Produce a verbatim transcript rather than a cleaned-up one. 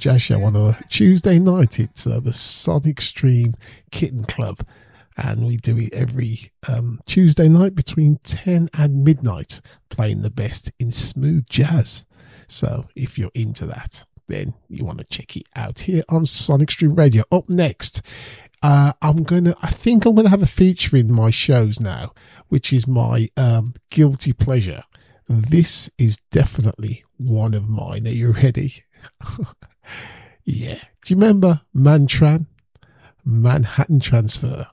Jazz Show on a Tuesday night. It's uh, the Sonic Stream Kitten Club, and we do it every um, Tuesday night between ten and midnight, playing the best in smooth jazz. So if you're into that, then you want to check it out here on Sonic Stream Radio. Up next, uh, I'm gonna. I think I'm gonna have a feature in my shows now, which is my um, guilty pleasure. This is definitely one of mine. Are you ready? Yeah. Do you remember Mantran? Manhattan Transfer.